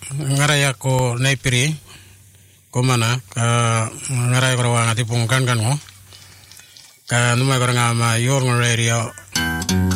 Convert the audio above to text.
ngaraya ko naipiri ko mana ka ngaraya ko rawanga tipung kan ngo ka numai ko nga ma yor ngrerio